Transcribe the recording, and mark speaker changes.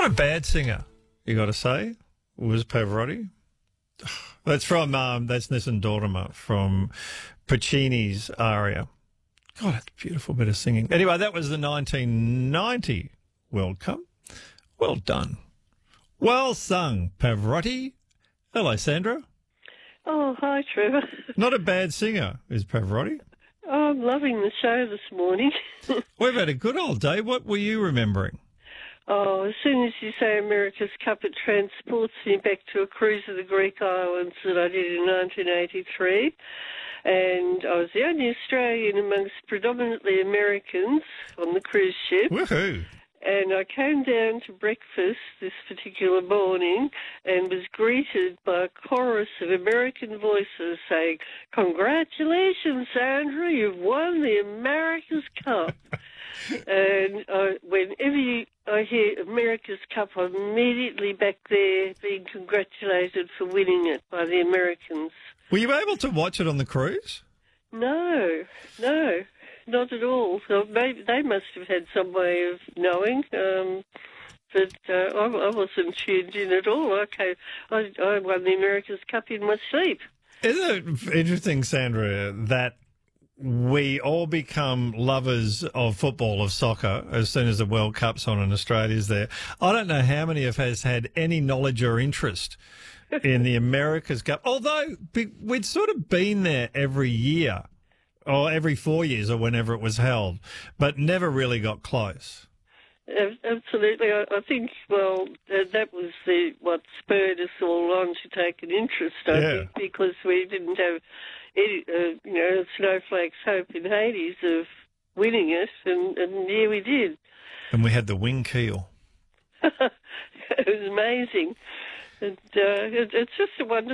Speaker 1: Not a bad singer, you got to say, was Pavarotti. That's from that's Nissan Dortima from Puccini's aria. God, that's a beautiful bit of singing. Anyway, that was the 1990 World Cup. Well done. Well sung, Pavarotti. Hello, Sandra.
Speaker 2: Oh, hi, Trevor.
Speaker 1: Not a bad singer, is Pavarotti.
Speaker 2: Oh, I'm loving the show this morning.
Speaker 1: We've had a good old day. What were you remembering?
Speaker 2: Oh, as soon as you say America's Cup, it transports me back to a cruise of the Greek islands that I did in 1983. And I was the only Australian amongst predominantly Americans on the cruise ship.
Speaker 1: Woohoo!
Speaker 2: And I came down to breakfast this particular morning and was greeted by a chorus of American voices saying, "Congratulations, Sandra, you've won the America's Cup." And whenever I hear America's Cup, I'm immediately back there being congratulated for winning it by the Americans.
Speaker 1: Were you able to watch it on the cruise?
Speaker 2: No, not at all. So maybe they must have had some way of knowing, but I wasn't tuned in at all. I won the America's Cup in my sleep.
Speaker 1: Isn't it interesting, Sandra, that we all become lovers of football, of soccer, as soon as the World Cup's on and Australia's there? I don't know how many of us had any knowledge or interest in the America's Cup, although we'd sort of been there every year, or every 4 years, or whenever it was held, but never really got close.
Speaker 2: Absolutely. I think, that was what spurred us all on to take an interest, I think, because we didn't have any, snowflake's hope in Hades of winning it, and yeah, we did.
Speaker 1: And we had the wing keel.
Speaker 2: It was amazing. And it's just a wonderful